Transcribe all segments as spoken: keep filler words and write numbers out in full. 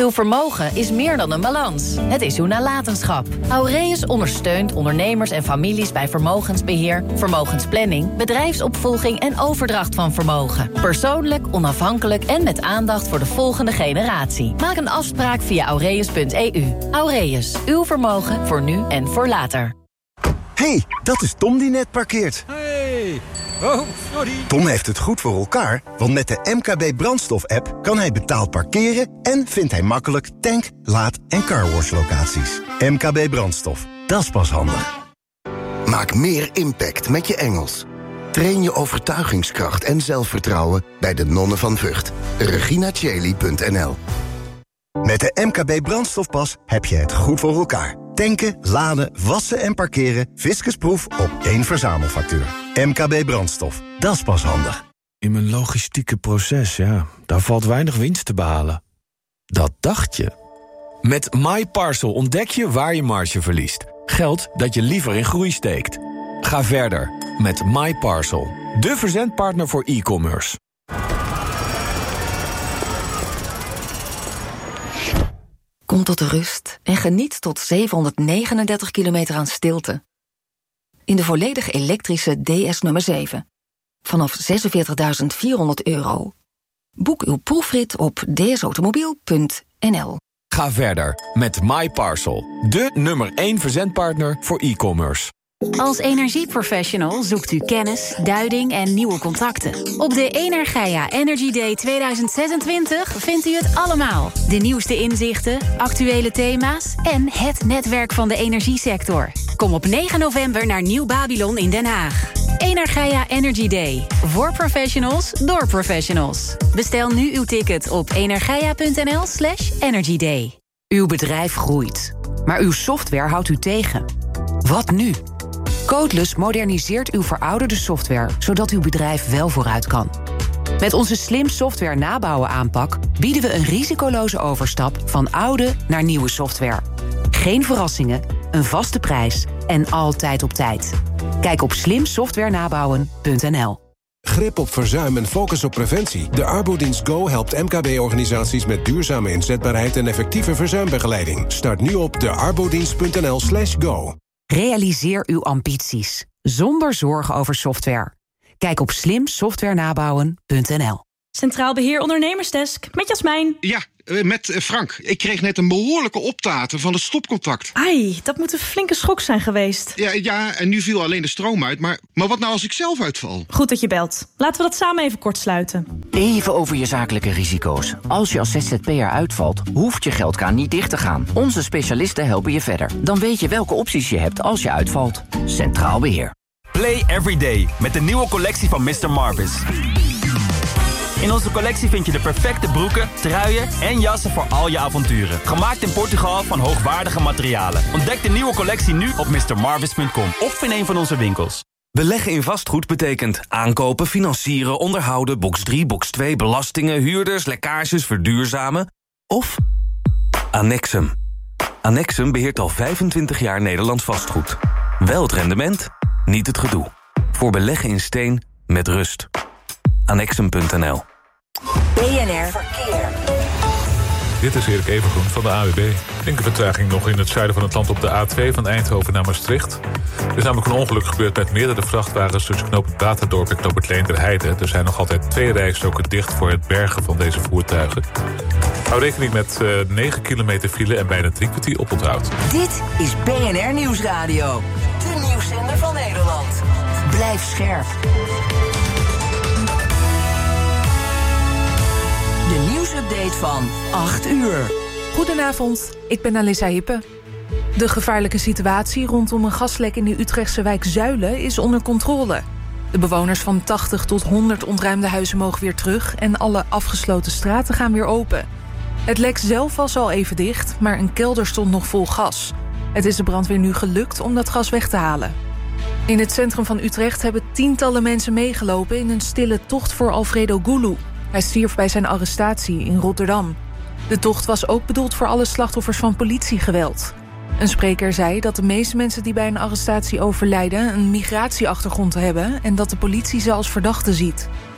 Uw vermogen is meer dan een balans. Het is uw nalatenschap. Aureus ondersteunt ondernemers en families bij vermogensbeheer, vermogensplanning, bedrijfsopvolging en overdracht van vermogen. Persoonlijk, onafhankelijk en met aandacht voor de volgende generatie. Maak een afspraak via aureus punt e u. Aureus, uw vermogen voor nu en voor later. Hey, dat is Tom die net parkeert. Hey. Oh, sorry. Tom heeft het goed voor elkaar, want met de M K B brandstof-app kan hij betaald parkeren en vindt hij makkelijk tank, laad- en carwash-locaties. M K B brandstof, dat is pas handig. Maak meer impact met je Engels. Train je overtuigingskracht en zelfvertrouwen bij de Nonnen van Vught. regina cheli punt n l. Met de M K B brandstofpas heb je het goed voor elkaar. Tanken, laden, wassen en parkeren. Fiscusproef op één verzamelfactuur. M K B brandstof, dat is pas handig. In mijn logistieke proces, ja, daar valt weinig winst te behalen. Dat dacht je. Met MyParcel ontdek je waar je marge verliest. Geld dat je liever in groei steekt. Ga verder met MyParcel, de verzendpartner voor e-commerce. Kom tot de rust en geniet tot zevenhonderdnegenendertig kilometer aan stilte. In de volledig elektrische D S nummer zeven. Vanaf zesenveertigduizend vierhonderd euro. Boek uw proefrit op d s automobiel punt n l. Ga verder met MyParcel, de nummer één verzendpartner voor e-commerce. Als energieprofessional zoekt u kennis, duiding en nieuwe contacten. Op de Energia Energy Day tweeduizend zesentwintig vindt u het allemaal. De nieuwste inzichten, actuele thema's en het netwerk van de energiesector. Kom op negen november naar Nieuw Babylon in Den Haag. Energia Energy Day. Voor professionals, door professionals. Bestel nu uw ticket op energia punt n l slash energy day. Uw bedrijf groeit, maar uw software houdt u tegen. Wat nu? Codeless moderniseert uw verouderde software, zodat uw bedrijf wel vooruit kan. Met onze slim software nabouwen aanpak bieden we een risicoloze overstap van oude naar nieuwe software. Geen verrassingen, een vaste prijs en altijd op tijd. Kijk op slim software nabouwen punt n l. Grip op verzuim en focus op preventie. De Arbodienst Go helpt M K B-organisaties met duurzame inzetbaarheid en effectieve verzuimbegeleiding. Start nu op de arbodienst punt n l slash go. Realiseer uw ambities, zonder zorgen over software. Kijk op slim software nabouwen punt n l. Centraal Beheer Ondernemersdesk, met Jasmijn. Ja, met Frank. Ik kreeg net een behoorlijke optater van het stopcontact. Ai, dat moet een flinke schok zijn geweest. Ja, ja, en nu viel alleen de stroom uit. Maar, maar wat nou als ik zelf uitval? Goed dat je belt. Laten we dat samen even kort sluiten. Even over je zakelijke risico's. Als je als Z Z P'er uitvalt, hoeft je geldkraan niet dicht te gaan. Onze specialisten helpen je verder. Dan weet je welke opties je hebt als je uitvalt. Centraal Beheer. Play every day met de nieuwe collectie van mister Marvis. In onze collectie vind je de perfecte broeken, truien en jassen voor al je avonturen. Gemaakt in Portugal van hoogwaardige materialen. Ontdek de nieuwe collectie nu op mister marvis punt com of in een van onze winkels. Beleggen in vastgoed betekent aankopen, financieren, onderhouden, box drie, box twee, belastingen, huurders, lekkages, verduurzamen. Of Annexum. Annexum beheert al vijfentwintig jaar Nederlands vastgoed. Wel het rendement, niet het gedoe. Voor beleggen in steen met rust. Annexum punt n l. B N R Verkeer. Dit is Erik Evengroen van de A W B. Flinke vertraging nog in het zuiden van het land op de A twee van Eindhoven naar Maastricht. Er is namelijk een ongeluk gebeurd met meerdere vrachtwagens tussen knooppunt Waterdorp en knooppunt Leenderheide. Er zijn nog altijd twee rijstroken dicht voor het bergen van deze voertuigen. Hou rekening met uh, negen kilometer file en bijna drie kwartier oponthoud. Dit is B N R Nieuwsradio. De nieuwszender van Nederland. Blijf scherp. De nieuwsupdate van acht uur. Goedenavond, ik ben Alissa Hippe. De gevaarlijke situatie rondom een gaslek in de Utrechtse wijk Zuilen is onder controle. De bewoners van tachtig tot honderd ontruimde huizen mogen weer terug en alle afgesloten straten gaan weer open. Het lek zelf was al even dicht, maar een kelder stond nog vol gas. Het is de brandweer nu gelukt om dat gas weg te halen. In het centrum van Utrecht hebben tientallen mensen meegelopen in een stille tocht voor Alfredo Gulu. Hij stierf bij zijn arrestatie in Rotterdam. De tocht was ook bedoeld voor alle slachtoffers van politiegeweld. Een spreker zei dat de meeste mensen die bij een arrestatie overlijden een migratieachtergrond hebben en dat de politie ze als verdachte ziet.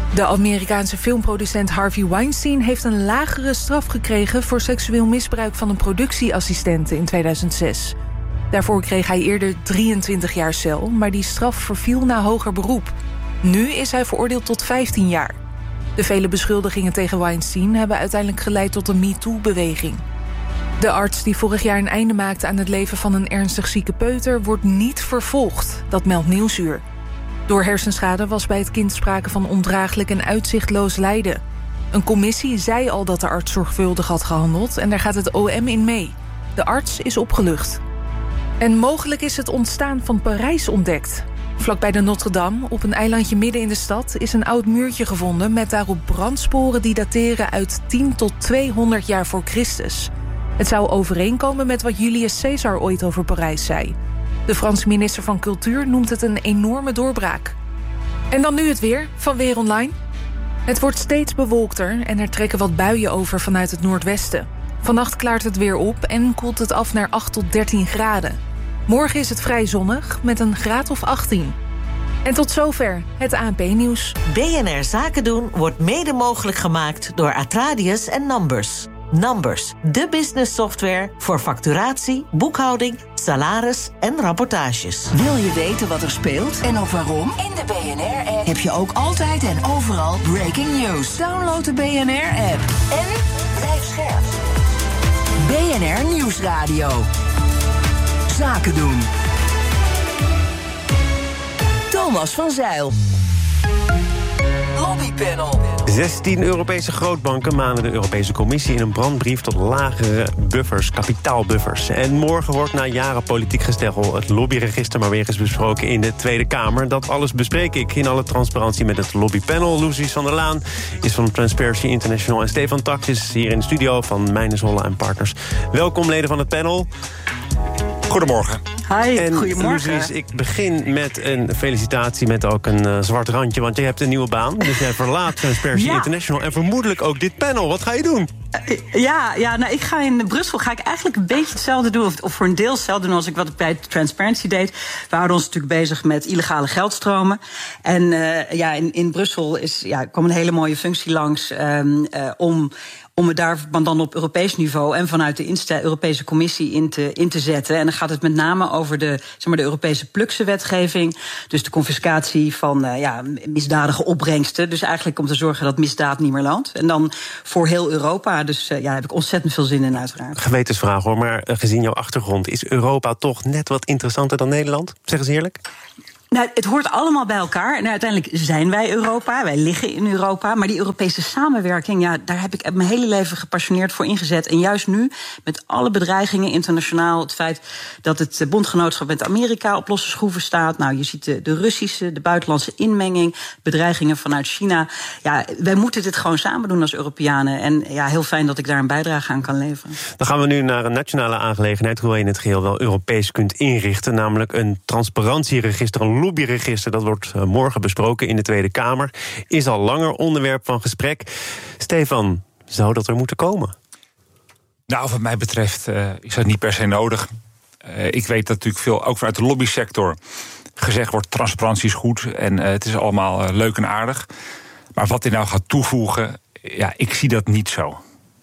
De Amerikaanse filmproducent Harvey Weinstein heeft een lagere straf gekregen voor seksueel misbruik van een productieassistente in tweeduizend zes. Daarvoor kreeg hij eerder drieëntwintig jaar cel, maar die straf verviel na hoger beroep. Nu is hij veroordeeld tot vijftien jaar. De vele beschuldigingen tegen Weinstein hebben uiteindelijk geleid tot een MeToo-beweging. De arts die vorig jaar een einde maakte aan het leven van een ernstig zieke peuter wordt niet vervolgd, dat meldt Nieuwsuur. Door hersenschade was bij het kind sprake van ondraaglijk en uitzichtloos lijden. Een commissie zei al dat de arts zorgvuldig had gehandeld en daar gaat het O M in mee. De arts is opgelucht. En mogelijk is het ontstaan van Parijs ontdekt. Vlakbij de Notre-Dame, op een eilandje midden in de stad, is een oud muurtje gevonden met daarop brandsporen die dateren uit tien tot tweehonderd jaar voor Christus. Het zou overeenkomen met wat Julius Caesar ooit over Parijs zei. De Franse minister van Cultuur noemt het een enorme doorbraak. En dan nu het weer van Weer Online. Het wordt steeds bewolkter en er trekken wat buien over vanuit het noordwesten. Vannacht klaart het weer op en koelt het af naar acht tot dertien graden. Morgen is het vrij zonnig met een graad of achttien. En tot zover het A N P-nieuws. B N R Zaken doen wordt mede mogelijk gemaakt door Atradius en Numbers. Numbers, de business software voor facturatie, boekhouding, salaris en rapportages. Wil je weten wat er speelt en ook waarom? In de B N R-app heb je ook altijd en overal breaking news. Download de B N R-app en blijf scherp. B N R Nieuwsradio. Zaken doen. Thomas van Zeil. Lobbypanel. zestien Europese grootbanken manen de Europese Commissie in een brandbrief tot lagere buffers, kapitaalbuffers. En morgen wordt na jaren politiek gesteggel het lobbyregister maar weer eens besproken in de Tweede Kamer. Dat alles bespreek ik in alle transparantie met het lobbypanel. Loes van der Laan is van Transparency International en Stefan Tax is hier in de studio van Meijners Holle en Partners. Welkom leden van het panel. Goedemorgen. Hi, en goedemorgen. Lucies, ik begin met een felicitatie met ook een uh, zwart randje, want je hebt een nieuwe baan. Dus jij verlaat Transparency ja. International en vermoedelijk ook dit panel. Wat ga je doen? Uh, ja, ja nou, ik ga in Brussel ga ik eigenlijk een beetje hetzelfde doen, of, of voor een deel hetzelfde doen als ik wat ik bij Transparency deed. We houden ons natuurlijk bezig met illegale geldstromen. En uh, ja, in, in Brussel is, ja, kwam een hele mooie functie langs um, uh, om... om het daar dan op Europees niveau en vanuit de Insta- Europese Commissie in te, in te zetten. En dan gaat het met name over de, zeg maar, de Europese Plukse-wetgeving. Dus de confiscatie van uh, ja, misdadige opbrengsten. Dus eigenlijk om te zorgen dat misdaad niet meer landt. En dan voor heel Europa. Dus uh, ja, daar heb ik ontzettend veel zin in uiteraard. Gewetensvraag hoor, maar uh, gezien jouw achtergrond, is Europa toch net wat interessanter dan Nederland? Zeg eens eerlijk. Nou, het hoort allemaal bij elkaar. En uiteindelijk zijn wij Europa, wij liggen in Europa. Maar die Europese samenwerking, ja, daar heb ik mijn hele leven gepassioneerd voor ingezet. En juist nu, met alle bedreigingen internationaal, het feit dat het bondgenootschap met Amerika op losse schroeven staat. Nou, je ziet de, de Russische, de buitenlandse inmenging, bedreigingen vanuit China. Ja, wij moeten dit gewoon samen doen als Europeanen. En ja, heel fijn dat ik daar een bijdrage aan kan leveren. Dan gaan we nu naar een nationale aangelegenheid, hoe je het geheel wel Europees kunt inrichten. Namelijk een transparantieregister, een lobbyregister. Dat wordt morgen besproken in de Tweede Kamer. Is al langer onderwerp van gesprek. Stefan, zou dat er moeten komen? Nou, wat mij betreft uh, is dat niet per se nodig. Uh, ik weet dat natuurlijk veel, ook vanuit de lobbysector, gezegd wordt transparantie is goed en uh, het is allemaal uh, leuk en aardig. Maar wat dit nou gaat toevoegen, ja, ik zie dat niet zo.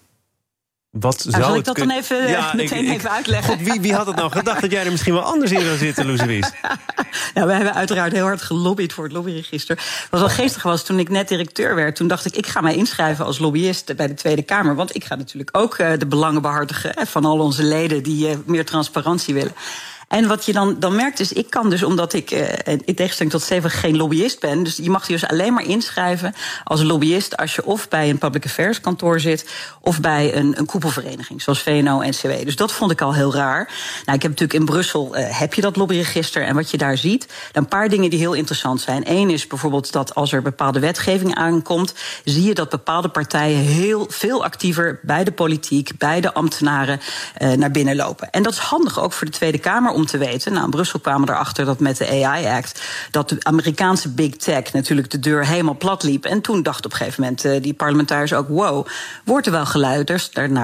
Wat zou nou, zal ik het dat kun... dan even, ja, meteen ik, even uitleggen? God, wie, wie had het nou gedacht dat jij er misschien wel anders in zou zitten, Loes? Nou, we hebben uiteraard heel hard gelobbyd voor het lobbyregister. Wat wel geestig was, toen ik net directeur werd, toen dacht ik, ik ga mij inschrijven als lobbyist bij de Tweede Kamer. Want ik ga natuurlijk ook uh, de belangen behartigen uh, van al onze leden die uh, meer transparantie willen. En wat je dan, dan merkt is, ik kan dus, omdat ik uh, in tegenstelling tot Steven geen lobbyist ben, dus je mag je dus alleen maar inschrijven als lobbyist als je of bij een public affairs kantoor zit of bij een, een koepelvereniging, zoals V N O en N C W. Dus dat vond ik al heel raar. Nou, ik heb natuurlijk in Brussel, uh, heb je dat lobbyregister en wat je daar ziet, dan een paar dingen die heel interessant zijn. Eén is bijvoorbeeld dat als er bepaalde wetgeving aankomt, zie je dat bepaalde partijen heel veel actiever bij de politiek, bij de ambtenaren uh, naar binnen lopen. En dat is handig ook voor de Tweede Kamer om te weten. Nou, in Brussel kwamen we erachter dat met de A I-act dat de Amerikaanse big tech natuurlijk de deur helemaal plat liep. En toen dacht op een gegeven moment uh, die parlementariërs ook, wow, wordt er wel geluisterd naar de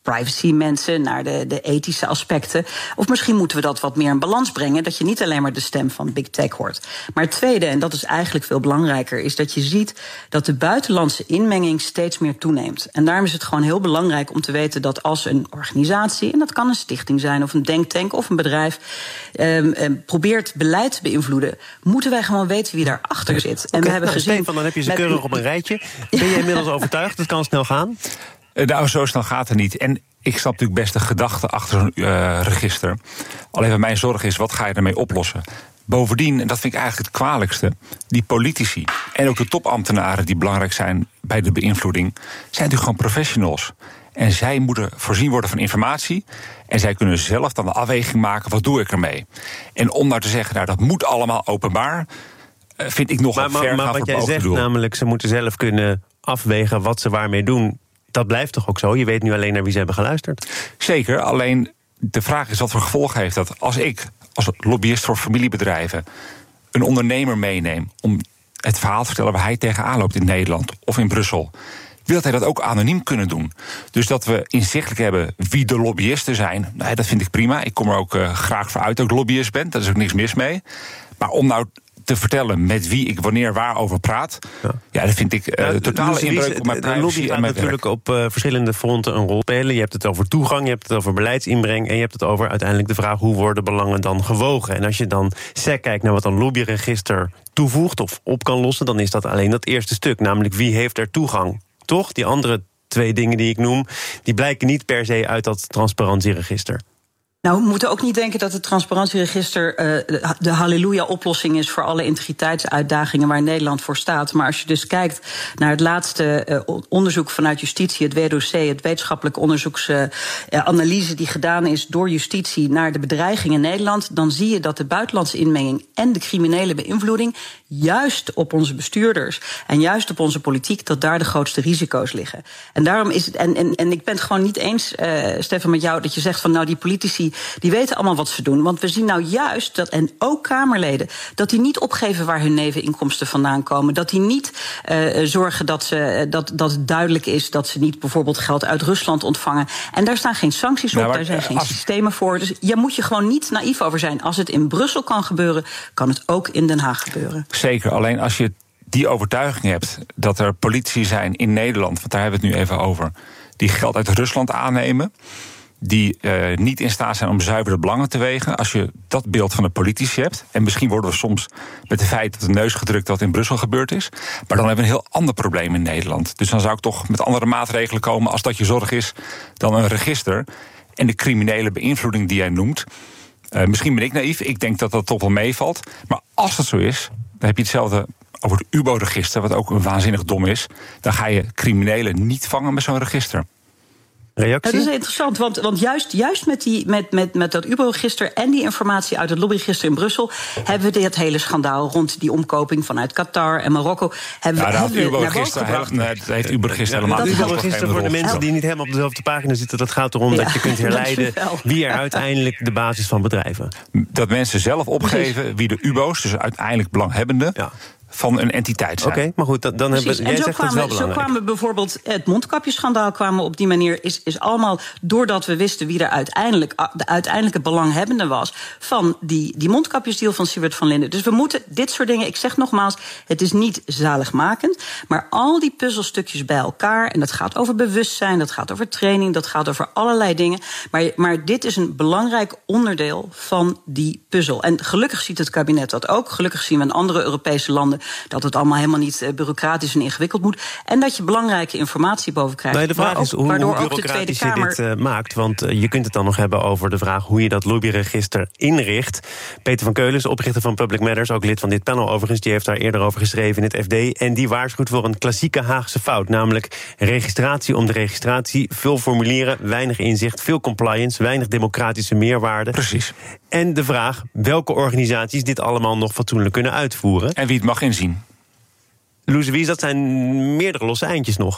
privacy mensen, naar de, de ethische aspecten. Of misschien moeten we dat wat meer in balans brengen, dat je niet alleen maar de stem van Big Tech hoort. Maar het tweede, en dat is eigenlijk veel belangrijker, is dat je ziet dat de buitenlandse inmenging steeds meer toeneemt. En daarom is het gewoon heel belangrijk om te weten dat als een organisatie, en dat kan een stichting zijn of een denktank of een bedrijf, eh, eh, probeert beleid te beïnvloeden, moeten wij gewoon weten wie daarachter zit. En okay, we hebben nou, gezien. Stefan, dan heb je ze keurig op een rijtje. Ben je inmiddels overtuigd? Het kan snel gaan? Nou, zo snel gaat het niet. En ik snap natuurlijk best de gedachte achter zo'n uh, register. Alleen wat mijn zorg is, wat ga je ermee oplossen? Bovendien, en dat vind ik eigenlijk het kwalijkste, die politici en ook de topambtenaren die belangrijk zijn bij de beïnvloeding, zijn natuurlijk gewoon professionals. En zij moeten voorzien worden van informatie. En zij kunnen zelf dan de afweging maken, wat doe ik ermee? En om nou te zeggen, nou dat moet allemaal openbaar, vind ik nogal ver gaan. Maar wat jij zegt, namelijk ze moeten zelf kunnen afwegen wat ze waarmee doen, dat blijft toch ook zo? Je weet nu alleen naar wie ze hebben geluisterd. Zeker, alleen de vraag is wat voor gevolgen heeft dat als ik als lobbyist voor familiebedrijven een ondernemer meeneem om het verhaal te vertellen waar hij tegenaan loopt in Nederland of in Brussel, wil hij dat ook anoniem kunnen doen. Dus dat we inzichtelijk hebben wie de lobbyisten zijn, nou, dat vind ik prima. Ik kom er ook uh, graag voor uit dat ik lobbyist ben, daar is ook niks mis mee. Maar om nou te vertellen met wie ik wanneer waarover praat, ja, ja dat vind ik uh, ja, de totale dus inbreuk op mijn privacy. De lobby gaat natuurlijk werk. op uh, verschillende fronten een rol spelen. Je hebt het over toegang, je hebt het over beleidsinbreng en je hebt het over uiteindelijk de vraag hoe worden belangen dan gewogen. En als je dan sec kijkt naar wat een lobbyregister toevoegt of op kan lossen, dan is dat alleen dat eerste stuk, namelijk wie heeft er toegang. Toch? Die andere twee dingen die ik noem, die blijken niet per se uit dat transparantieregister. Nou, we moeten ook niet denken dat het transparantieregister uh, de halleluja-oplossing is voor alle integriteitsuitdagingen waar Nederland voor staat. Maar als je dus kijkt naar het laatste uh, onderzoek vanuit justitie, het W D O C, het wetenschappelijke onderzoeksanalyse uh, die gedaan is door justitie naar de bedreiging in Nederland, dan zie je dat de buitenlandse inmenging en de criminele beïnvloeding juist op onze bestuurders en juist op onze politiek, dat daar de grootste risico's liggen. En daarom is het, en, en, en ik ben het gewoon niet eens, uh, Stefan, met jou, dat je zegt van nou die politici die weten allemaal wat ze doen. Want we zien nou juist dat, en ook Kamerleden, dat die niet opgeven waar hun neveninkomsten vandaan komen. Dat die niet uh, zorgen dat, ze, dat, dat het duidelijk is dat ze niet bijvoorbeeld geld uit Rusland ontvangen. En daar staan geen sancties op, nou, daar zijn geen als... systemen voor. Dus je moet je gewoon niet naïef over zijn. Als het in Brussel kan gebeuren, kan het ook in Den Haag gebeuren. Zeker, alleen als je die overtuiging hebt dat er politici zijn in Nederland, want daar hebben we het nu even over, die geld uit Rusland aannemen, die uh, niet in staat zijn om zuiver de belangen te wegen. Als je dat beeld van de politici hebt, en misschien worden we soms met de feit dat de neus gedrukt wat in Brussel gebeurd is, maar dan hebben we een heel ander probleem in Nederland. Dus dan zou ik toch met andere maatregelen komen als dat je zorg is dan een register. En de criminele beïnvloeding die jij noemt, uh, misschien ben ik naïef, ik denk dat dat toch wel meevalt. Maar als dat zo is, dan heb je hetzelfde over het U B O-register, wat ook een waanzinnig dom is. Dan ga je criminelen niet vangen met zo'n register. Reactie? Dat is interessant, want, want juist, juist met, die, met, met, met dat U B O-register en die informatie uit het lobbyregister in Brussel hebben we dit hele schandaal rond die omkoping vanuit Qatar en Marokko hebben, ja, hebben we naar boven gebracht. Nee, dat heeft U B O-register helemaal niet. Het U B O-register voor de mensen die niet helemaal op dezelfde pagina zitten, dat gaat erom ja, dat je kunt herleiden wie er uiteindelijk de basis van bedrijven. Dat mensen zelf opgeven wie de U B O's, dus uiteindelijk belanghebbenden, ja, van een entiteit zijn. Oké, okay, maar goed, dan, dan hebben we. En zo kwamen, zo kwamen bijvoorbeeld het mondkapjesschandaal kwamen op die manier is, is allemaal doordat we wisten wie er uiteindelijk de uiteindelijke belanghebbende was van die, die mondkapjesdeal van Siewert van Linden. Dus we moeten dit soort dingen, ik zeg nogmaals, het is niet zaligmakend, maar al die puzzelstukjes bij elkaar, en dat gaat over bewustzijn, dat gaat over training, dat gaat over allerlei dingen, maar, maar dit is een belangrijk onderdeel van die puzzel. En gelukkig ziet het kabinet dat ook, gelukkig zien we in andere Europese landen dat het allemaal helemaal niet uh, bureaucratisch en ingewikkeld moet. En dat je belangrijke informatie boven krijgt. Nee, de vraag ook, is hoe, hoe bureaucratisch je dit uh, maakt. Want uh, je kunt het dan nog hebben over de vraag hoe je dat lobbyregister inricht. Peter van Keulen is oprichter van Public Matters, ook lid van dit panel overigens. Die heeft daar eerder over geschreven in het F D. En die waarschuwt voor een klassieke Haagse fout. Namelijk registratie om de registratie. Veel formulieren, weinig inzicht, veel compliance, weinig democratische meerwaarde. Precies. En de vraag welke organisaties dit allemaal nog fatsoenlijk kunnen uitvoeren. En wie het mag inzien. Loes, dat zijn meerdere losse eindjes nog.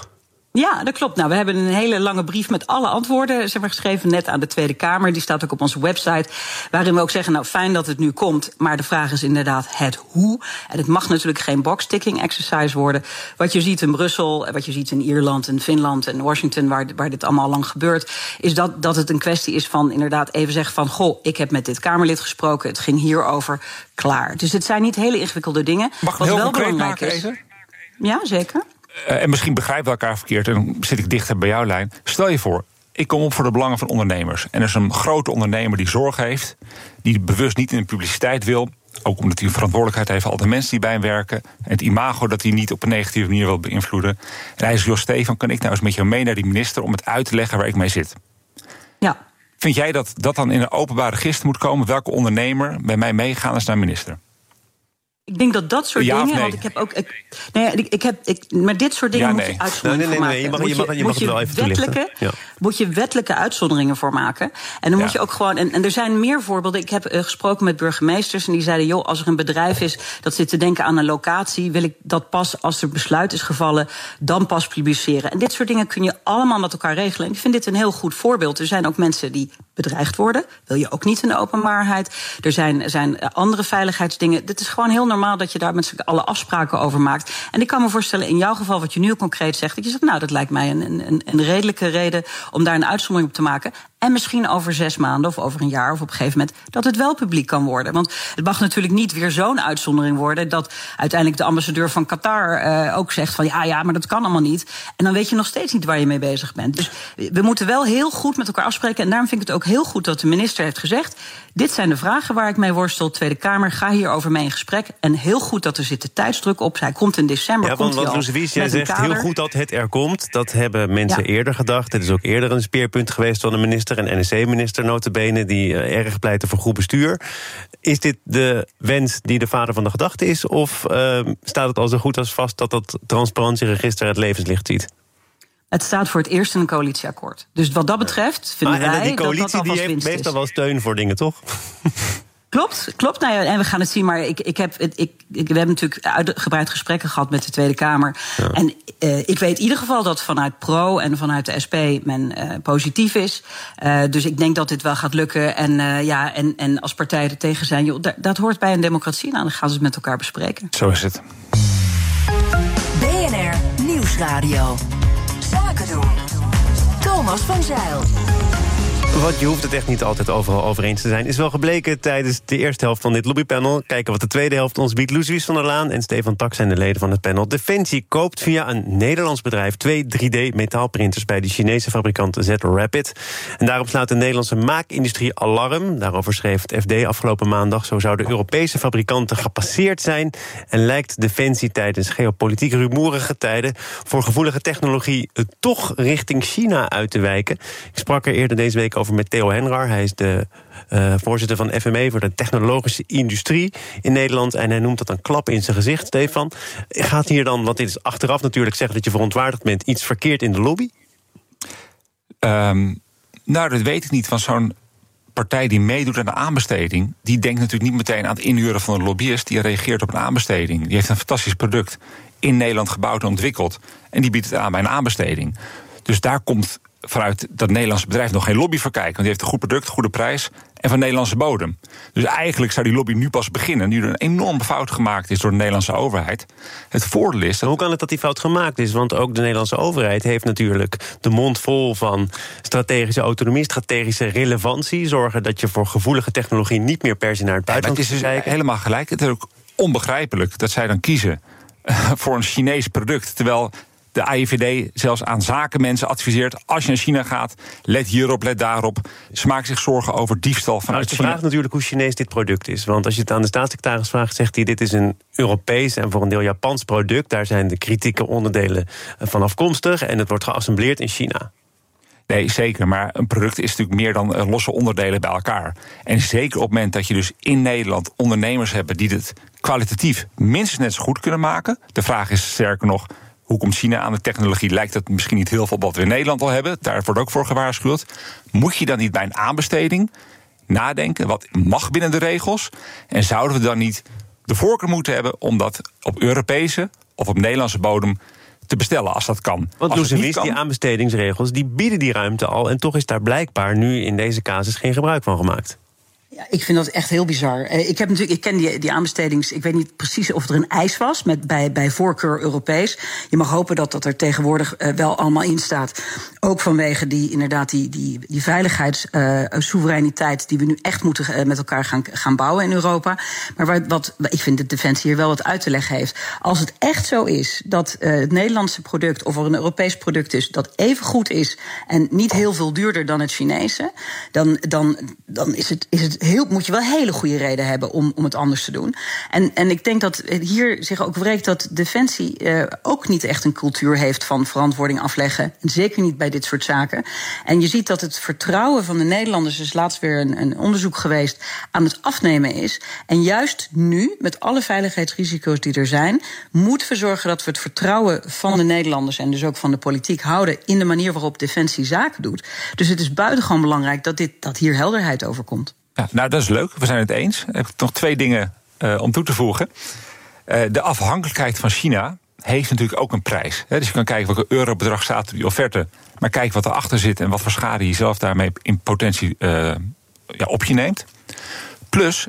Ja, dat klopt. Nou, we hebben een hele lange brief met alle antwoorden zeg maar, geschreven, net aan de Tweede Kamer. Die staat ook op onze website, waarin we ook zeggen, nou, fijn dat het nu komt, maar de vraag is inderdaad het hoe. En het mag natuurlijk geen box-ticking exercise worden. Wat je ziet in Brussel, wat je ziet in Ierland en Finland en Washington, waar, waar dit allemaal lang gebeurt, is dat, dat het een kwestie is van inderdaad even zeggen van, goh, ik heb met dit Kamerlid gesproken, het ging hierover, klaar. Dus het zijn niet hele ingewikkelde dingen. Mag ik wat heel wel concreet belangrijk maken, is. even? Ja, zeker. Uh, en misschien begrijpen we elkaar verkeerd en dan zit ik dichter bij jouw lijn. Stel je voor, ik kom op voor de belangen van ondernemers. En er is een grote ondernemer die zorg heeft, die bewust niet in de publiciteit wil, ook omdat hij een verantwoordelijkheid heeft voor al de mensen die bij hem werken, en het imago dat hij niet op een negatieve manier wil beïnvloeden. En hij is, Jos Stefan, kan ik nou eens met jou mee naar die minister om het uit te leggen waar ik mee zit? Ja. Vind jij dat dat dan in een openbaar register moet komen? Welke ondernemer bij mij meegaan is naar minister? Ik denk dat dat soort ja dingen, nee? want ik heb ook, ik, nee, ik, ik heb, ik, maar dit soort dingen ja, moet nee. je uitzonderingen nee, nee, nee, voor nee, maken. je mag, je mag, je mag het wel even wettelijke, ja. Moet je wettelijke uitzonderingen voor maken. En dan ja. moet je ook gewoon, en, en er zijn meer voorbeelden. Ik heb uh, gesproken met burgemeesters en die zeiden, joh, als er een bedrijf is dat zit te denken aan een locatie, wil ik dat pas als er besluit is gevallen, dan pas publiceren. En dit soort dingen kun je allemaal met elkaar regelen. En ik vind dit een heel goed voorbeeld. Er zijn ook mensen die bedreigd worden, wil je ook niet in de openbaarheid. Er zijn, zijn andere veiligheidsdingen. Dit is gewoon heel normaal dat je daar met z'n alle afspraken over maakt. En ik kan me voorstellen, in jouw geval, wat je nu concreet zegt, dat je zegt, nou, dat lijkt mij een, een, een redelijke reden om daar een uitzondering op te maken. En misschien over zes maanden of over een jaar of op een gegeven moment dat het wel publiek kan worden. Want het mag natuurlijk niet weer zo'n uitzondering worden dat uiteindelijk de ambassadeur van Qatar uh, ook zegt van ja, ja, maar dat kan allemaal niet. En dan weet je nog steeds niet waar je mee bezig bent. Dus we moeten wel heel goed met elkaar afspreken. En daarom vind ik het ook heel goed dat de minister heeft gezegd, dit zijn de vragen waar ik mee worstel. Tweede Kamer, ga hierover mee in gesprek. En heel goed dat er zit de tijdsdruk op. Hij komt in december. Ja, komt want wat Loes, jij zegt heel goed dat het er komt. Dat hebben mensen ja. eerder gedacht. Het is ook eerder een speerpunt geweest van de minister en N S C-minister nota bene die uh, erg pleiten voor goed bestuur. Is dit de wens die de vader van de gedachte is? Of uh, staat het al zo goed als vast dat dat transparantieregister het levenslicht ziet? Het staat voor het eerst in een coalitieakkoord. Dus wat dat betregt vinden maar, wij die coalitie dat dat die heeft meestal wel steun voor dingen, toch? Klopt, klopt. Nou ja, en we gaan het zien. Maar ik, ik heb, ik, ik, we hebben natuurlijk uitgebreid gesprekken gehad met de Tweede Kamer. Ja. En uh, ik weet in ieder geval dat vanuit Pro en vanuit de S P men uh, positief is. Uh, dus ik denk dat dit wel gaat lukken. En, uh, ja, en, en als partijen er tegen zijn, joh, dat, dat hoort bij een democratie. Nou, dan gaan ze het met elkaar bespreken. Zo is het. B N R Nieuwsradio. Zaken doen. Thomas van Zijl. Want je hoeft het echt niet altijd overal over eens te zijn. Is wel gebleken tijdens de eerste helft van dit lobbypanel. Kijken wat de tweede helft ons biedt. Loes van der Laan en Stefan Tak zijn de leden van het panel. Defensie koopt via een Nederlands bedrijf twee drie D metaalprinters bij de Chinese fabrikant Z-Rapid. En daarop slaat de Nederlandse maakindustrie alarm. Daarover schreef het F D afgelopen maandag. Zo zouden Europese fabrikanten gepasseerd zijn. En lijkt Defensie tijdens geopolitiek rumoerige tijden voor gevoelige technologie toch richting China uit te wijken. Ik sprak er eerder deze week over met Theo Henrar. Hij is de uh, voorzitter van F M E voor de technologische industrie in Nederland. En hij noemt dat een klap in zijn gezicht, Stefan. Gaat hier dan, want dit is achteraf natuurlijk zeggen dat je verontwaardigd bent, iets verkeerd in de lobby? Um, nou, dat weet ik niet. Van zo'n partij die meedoet aan de aanbesteding, die denkt natuurlijk niet meteen aan het inhuren van een lobbyist. Die reageert op een aanbesteding. Die heeft een fantastisch product in Nederland gebouwd en ontwikkeld. En die biedt het aan bij een aanbesteding. Dus daar komt vanuit dat Nederlandse bedrijf nog geen lobby voor kijken. Want die heeft een goed product, goede prijs en van Nederlandse bodem. Dus eigenlijk zou die lobby nu pas beginnen, nu er een enorme fout gemaakt is door de Nederlandse overheid. Het voordeel is dat... Hoe kan het dat die fout gemaakt is? Want ook de Nederlandse overheid heeft natuurlijk de mond vol van strategische autonomie, strategische relevantie, zorgen dat je voor gevoelige technologie niet meer per se naar het buitenland ja, het is dus kijken. Helemaal gelijk. Het is ook onbegrijpelijk dat zij dan kiezen voor een Chinees product, terwijl de A I V D zelfs aan zakenmensen adviseert, als je naar China gaat, let hierop, let daarop. Ze maken zich zorgen over diefstal vanuit China. China. De vraag natuurlijk hoe Chinees dit product is. Want als je het aan de staatssecretaris vraagt, zegt hij, dit is een Europees en voor een deel Japans product. Daar zijn de kritieke onderdelen van afkomstig en het wordt geassembleerd in China. Nee, zeker. Maar een product is natuurlijk meer dan losse onderdelen bij elkaar. En zeker op het moment dat je dus in Nederland ondernemers hebt die het kwalitatief minstens net zo goed kunnen maken. De vraag is sterker nog, hoe komt China aan de technologie? Lijkt het misschien niet heel veel wat we in Nederland al hebben. Daar wordt ook voor gewaarschuwd. Moet je dan niet bij een aanbesteding nadenken? Wat mag binnen de regels? En zouden we dan niet de voorkeur moeten hebben om dat op Europese of op Nederlandse bodem te bestellen als dat kan. Want als doen ze mis, die aanbestedingsregels, die bieden die ruimte al. En toch is daar blijkbaar nu in deze casus geen gebruik van gemaakt. Ja, ik vind dat echt heel bizar. Ik heb natuurlijk, ik ken die, die aanbestedings. Ik weet niet precies of er een eis was met bij, bij voorkeur Europees. Je mag hopen dat dat er tegenwoordig uh, wel allemaal in staat. Ook vanwege die inderdaad die, die, die veiligheidssoevereiniteit uh, die we nu echt moeten uh, met elkaar gaan, gaan bouwen in Europa. Maar wat, wat ik vind dat Defensie hier wel wat uit te leggen heeft. Als het echt zo is dat uh, het Nederlandse product of er een Europees product is dat even goed is en niet heel veel duurder dan het Chinese, dan, dan, dan is het, is het heel, moet je wel hele goede reden hebben om, om het anders te doen. En, en ik denk dat hier zich ook wreekt dat Defensie uh, ook niet echt een cultuur heeft van verantwoording afleggen. En zeker niet bij dit soort zaken. En je ziet dat het vertrouwen van de Nederlanders, is laatst weer een, een onderzoek geweest, aan het afnemen is. En juist nu, met alle veiligheidsrisico's die er zijn, moeten we zorgen dat we het vertrouwen van de Nederlanders en dus ook van de politiek houden in de manier waarop Defensie zaken doet. Dus het is buitengewoon belangrijk dat, dit, dat hier helderheid over komt. Ja, nou, dat is leuk. We zijn het eens. Ik heb nog twee dingen uh, om toe te voegen. Uh, de afhankelijkheid van China heeft natuurlijk ook een prijs. Hè? Dus je kan kijken welke eurobedrag staat op die offerte. Maar kijk wat erachter zit en wat voor schade je zelf daarmee in potentie uh, ja, op je neemt. Plus,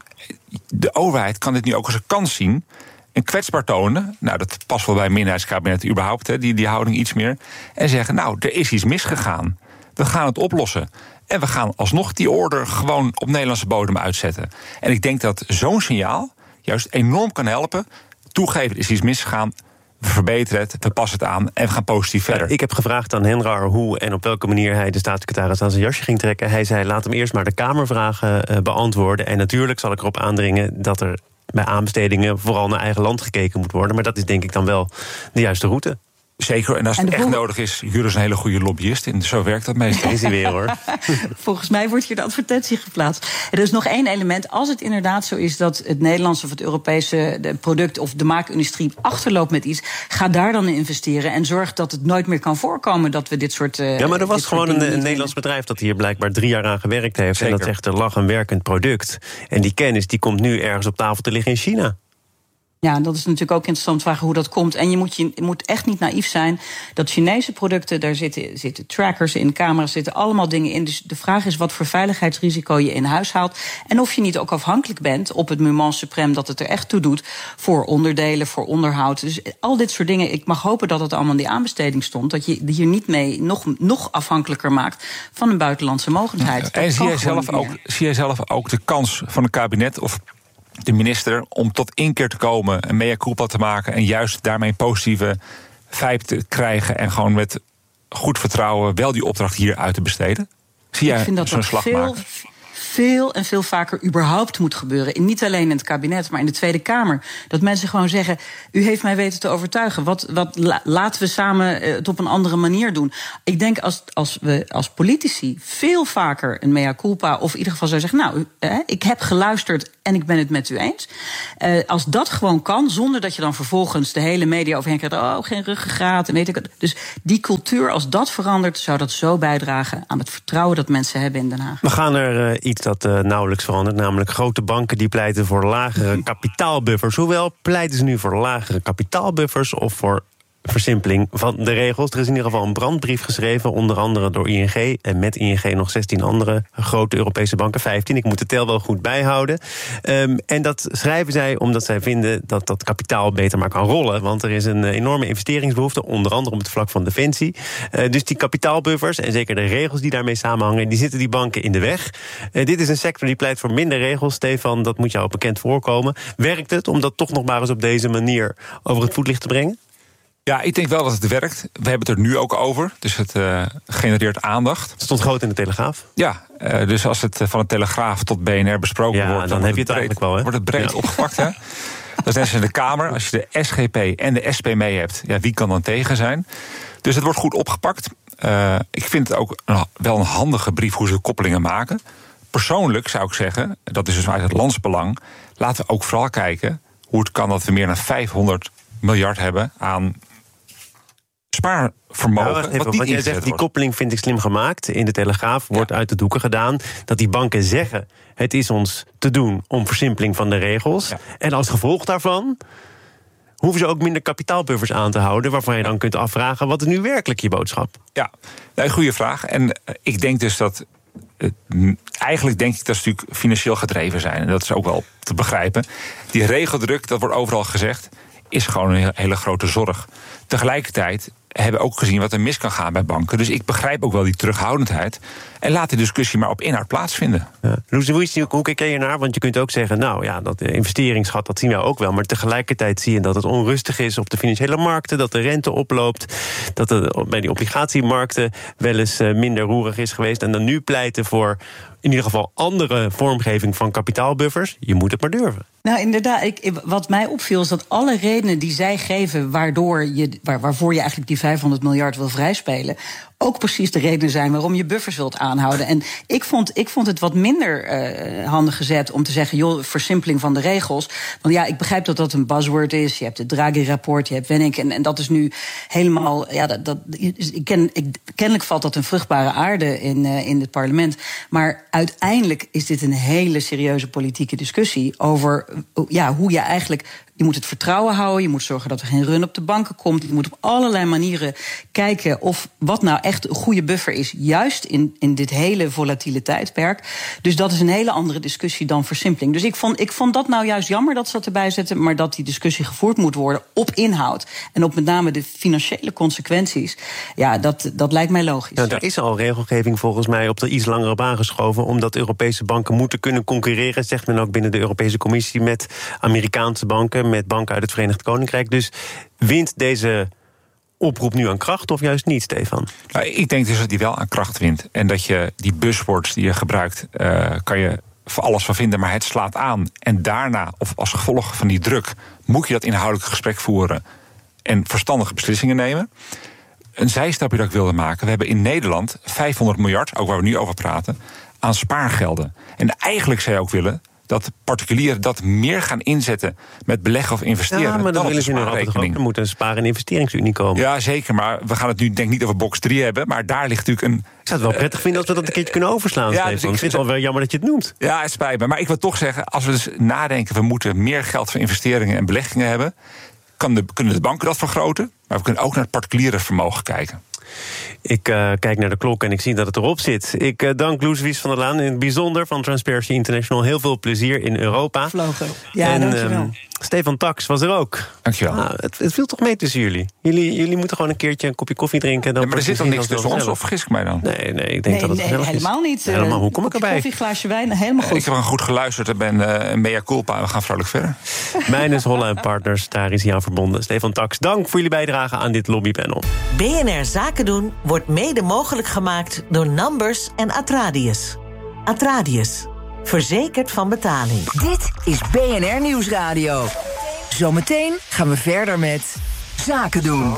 de overheid kan dit nu ook als een kans zien en kwetsbaar tonen. Nou, dat past wel bij een minderheidskabinet überhaupt, hè, die, die houding iets meer. En zeggen, nou, er is iets misgegaan. We gaan het oplossen. En we gaan alsnog die order gewoon op Nederlandse bodem uitzetten. En ik denk dat zo'n signaal juist enorm kan helpen. Toegeven, er is iets misgegaan. We verbeteren het, we passen het aan en we gaan positief verder. Ik heb gevraagd aan Henrar hoe en op welke manier hij de staatssecretaris aan zijn jasje ging trekken. Hij zei, laat hem eerst maar de Kamervragen uh, beantwoorden. En natuurlijk zal ik erop aandringen dat er bij aanbestedingen vooral naar eigen land gekeken moet worden. Maar dat is denk ik dan wel de juiste route. Zeker, en als het en echt nodig is, Jure is een hele goede lobbyist. En zo werkt dat meestal. Is hij weer, hoor. Volgens mij wordt hier de advertentie geplaatst. Er is nog één element. Als het inderdaad zo is dat het Nederlandse of het Europese de product of de maakindustrie achterloopt met iets, ga daar dan in investeren en zorg dat het nooit meer kan voorkomen dat we dit soort. Uh, ja, maar er was gewoon een, een Nederlands bedrijf dat hier blijkbaar drie jaar aan gewerkt heeft. Zeker. En dat zegt er lag een werkend product. En die kennis die komt nu ergens op tafel te liggen in China. Ja, dat is natuurlijk ook interessant vragen hoe dat komt. En je moet, je moet echt niet naïef zijn dat Chinese producten, daar zitten, zitten trackers in, camera's, zitten allemaal dingen in. Dus de vraag is wat voor veiligheidsrisico je in huis haalt. En of je niet ook afhankelijk bent op het moment suprême dat het er echt toe doet voor onderdelen, voor onderhoud. Dus al dit soort dingen, ik mag hopen dat het allemaal in die aanbesteding stond. Dat je hier niet mee nog, nog afhankelijker maakt van een buitenlandse mogendheid. Ja, en zie jij, zelf ook, zie jij zelf ook de kans van een kabinet of de minister om tot inkeer te komen, een mea culpa te maken en juist daarmee een positieve vibe te krijgen en gewoon met goed vertrouwen wel die opdracht hier uit te besteden? Zie jij zo'n slag veel, maken? Veel en veel vaker überhaupt moet gebeuren. Niet alleen in het kabinet, maar in de Tweede Kamer. Dat mensen gewoon zeggen, u heeft mij weten te overtuigen. Wat, wat la, laten we samen het op een andere manier doen. Ik denk als, als we als politici veel vaker een mea culpa, of in ieder geval zou zeggen, nou, eh, ik heb geluisterd en ik ben het met u eens. Uh, als dat gewoon kan, zonder dat je dan vervolgens de hele media overheen krijgt, oh, geen ruggengraat en weet ik. Dus die cultuur, als dat verandert, zou dat zo bijdragen aan het vertrouwen dat mensen hebben in Den Haag. We gaan er uh, iets dat uh, nauwelijks verandert, namelijk grote banken die pleiten voor lagere kapitaalbuffers. Hoewel pleiten ze nu voor lagere kapitaalbuffers of voor versimpeling van de regels. Er is in ieder geval een brandbrief geschreven, onder andere door I N G en met I N G nog zestien andere grote Europese banken, vijftien. Ik moet de tel wel goed bijhouden. Um, en dat schrijven zij omdat zij vinden dat dat kapitaal beter maar kan rollen, want er is een enorme investeringsbehoefte, onder andere op het vlak van defensie. Uh, dus die kapitaalbuffers en zeker de regels die daarmee samenhangen, die zitten die banken in de weg. Uh, dit is een sector die pleit voor minder regels, Stefan, dat moet jou bekend voorkomen. Werkt het om dat toch nog maar eens op deze manier over het voetlicht te brengen? Ja, ik denk wel dat het werkt. We hebben het er nu ook over, dus het uh, genereert aandacht. Het stond groot in de Telegraaf. Ja, uh, dus als het van de Telegraaf tot B N R besproken ja, wordt, dan, dan heb je het breed, eigenlijk wel, hè? Wordt het breed ja. opgepakt, hè? Dat is net als in de Kamer. Als je de S G P en de S P mee hebt, ja, wie kan dan tegen zijn? Dus het wordt goed opgepakt. Uh, ik vind het ook een, wel een handige brief hoe ze koppelingen maken. Persoonlijk zou ik zeggen, dat is dus uit het landsbelang, laten we ook vooral kijken hoe het kan dat we meer dan vijfhonderd miljard hebben aan spaarvermogen. Nou, even, wat wat jij zegt, die wordt. Koppeling vind ik slim gemaakt. In de Telegraaf wordt ja. uit de doeken gedaan dat die banken zeggen, het is ons te doen om versimpeling van de regels. Ja. En als gevolg daarvan hoeven ze ook minder kapitaalbuffers aan te houden, waarvan je dan kunt afvragen, wat is nu werkelijk je boodschap? Ja, een goede vraag. En uh, ik denk dus dat... Uh, eigenlijk denk ik dat ze natuurlijk financieel gedreven zijn. En dat is ook wel te begrijpen. Die regeldruk, dat wordt overal gezegd, is gewoon een hele grote zorg. Tegelijkertijd hebben we ook gezien wat er mis kan gaan bij banken. Dus ik begrijp ook wel die terughoudendheid. En laat die discussie maar op inhoud plaatsvinden. Ja. Hoe, hoe kijk je naar? Want je kunt ook zeggen, nou ja, dat investeringsgat, dat zien we ook wel. Maar tegelijkertijd zie je dat het onrustig is op de financiële markten, dat de rente oploopt, dat het bij die obligatiemarkten wel eens minder roerig is geweest. En dan nu pleiten voor in ieder geval andere vormgeving van kapitaalbuffers. Je moet het maar durven. Nou, inderdaad, ik, wat mij opviel is dat alle redenen die zij geven waardoor je, waar, waarvoor je eigenlijk die vijfhonderd miljard wil vrijspelen, ook precies de redenen zijn waarom je buffers wilt aanhouden. En ik vond, ik vond het wat minder uh, handig gezet om te zeggen, joh, versimpeling van de regels. Want ja, ik begrijp dat dat een buzzword is. Je hebt het Draghi-rapport, je hebt Wenning, en, en dat is nu helemaal, ja, dat, dat, ik ken, ik, kennelijk valt dat een vruchtbare aarde in, uh, in het parlement. Maar uiteindelijk is dit een hele serieuze politieke discussie over, ja, hoe je eigenlijk, je moet het vertrouwen houden, je moet zorgen dat er geen run op de banken komt. Je moet op allerlei manieren kijken of wat nou echt een goede buffer is, juist in, in dit hele volatiele tijdperk. Dus dat is een hele andere discussie dan versimpeling. Dus ik vond, ik vond dat nou juist jammer dat ze dat erbij zetten, maar dat die discussie gevoerd moet worden op inhoud. En op met name de financiële consequenties. Ja, dat, dat lijkt mij logisch. Nou, er is al regelgeving volgens mij op de iets langere baan geschoven, omdat Europese banken moeten kunnen concurreren, zegt men ook binnen de Europese Commissie, met Amerikaanse banken, met banken uit het Verenigd Koninkrijk. Dus wint deze oproep nu aan kracht of juist niet, Stefan? Nou, ik denk dus dat die wel aan kracht wint. En dat je die buzzwords die je gebruikt, uh, kan je voor alles van vinden, maar het slaat aan. En daarna, of als gevolg van die druk, moet je dat inhoudelijk gesprek voeren en verstandige beslissingen nemen. Een zijstapje dat ik wilde maken. We hebben in Nederland vijfhonderd miljard, ook waar we nu over praten, aan spaargelden. En eigenlijk zou je ook willen dat particulieren dat meer gaan inzetten met beleggen of investeren. Ja, maar dan willen ze in Europa toch ook. Er moet een spaar- en investeringsunie komen. Ja, zeker, maar we gaan het nu denk ik niet over box drie hebben, maar daar ligt natuurlijk een... Ik zou het wel prettig vinden als we dat een keertje kunnen overslaan, ja, dus ik vind het wel wel jammer dat je het noemt. Ja, het spijt me. Maar ik wil toch zeggen, als we dus nadenken, we moeten meer geld voor investeringen en beleggingen hebben, kan de, kunnen de banken dat vergroten, maar we kunnen ook naar het particuliere vermogen kijken. Ik uh, kijk naar de klok en ik zie dat het erop zit. Ik uh, dank Loes Wies van der Laan in het bijzonder van Transparency International. Heel veel plezier in Europa. Vlogen. Ja, en, dankjewel. Um, Stefan Tax was er ook. Dankjewel. Nou, het, het viel toch mee tussen jullie? jullie? Jullie moeten gewoon een keertje een kopje koffie drinken. Dan ja, maar er zit toch niks tussen ons, of vergis ik mij dan? Nee, nee, ik denk nee, dat het nee, gezellig helemaal is. niet. Nee, helemaal. Hoe kom ik erbij? Koffie, glaasje wijn, helemaal goed. Ik heb goed geluisterd en ben uh, mea culpa en we gaan vrolijk verder. Mijn is Holla en Partners, daar is hij aan verbonden. Stefan Tax, dank voor jullie bijdrage aan dit lobbypanel. B N R Zaken doen wordt mede mogelijk gemaakt door Numbers en Atradius. Atradius, verzekerd van betaling. Dit is B N R Nieuwsradio. Zometeen gaan we verder met Zaken doen.